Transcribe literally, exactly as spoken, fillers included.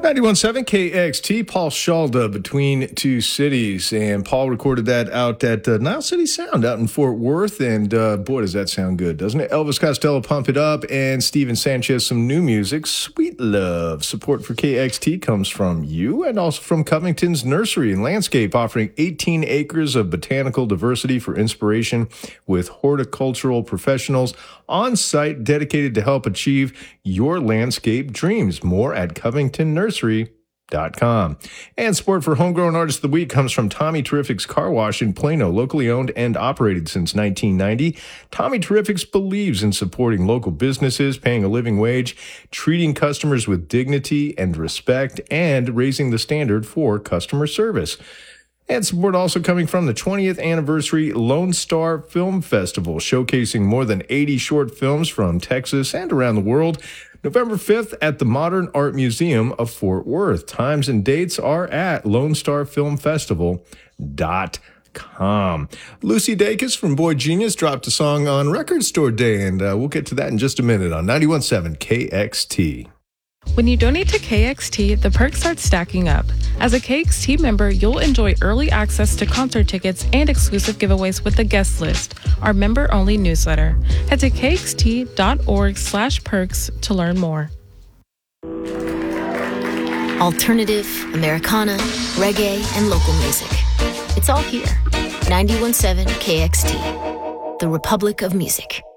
ninety-one point seven K X T, Paul Shalda, Between Two Cities. And Paul recorded that out at uh, Nile City Sound out in Fort Worth. And uh, boy, does that sound good, doesn't it? Elvis Costello, Pump It Up, and Steven Sanchez, some new music, Sweet Love. Support for K X T comes from you and also from Covington's Nursery and Landscape, offering eighteen acres of botanical diversity for inspiration with horticultural professionals on site dedicated to help achieve your landscape dreams. More at Covington Nursery dot com. And support for Homegrown Artist of the Week comes from Tommy Terrific's Car Wash in Plano, locally owned and operated since nineteen ninety. Tommy Terrific's believes in supporting local businesses, paying a living wage, treating customers with dignity and respect, and raising the standard for customer service. And support also coming from the twentieth anniversary Lone Star Film Festival, showcasing more than eighty short films from Texas and around the world. November fifth at the Modern Art Museum of Fort Worth. Times and dates are at lone star film festival dot com. Lucy Dacus from Boy Genius dropped a song on Record Store Day, and uh, we'll get to that in just a minute on ninety-one point seven K X T. When you donate to K X T, the perks start stacking up. As a K X T member, you'll enjoy early access to concert tickets and exclusive giveaways with the guest list, our member-only newsletter. Head to K X T dot org slash perks to learn more. Alternative, Americana, reggae, and local music. It's all here. ninety-one point seven K X T, the Republic of Music.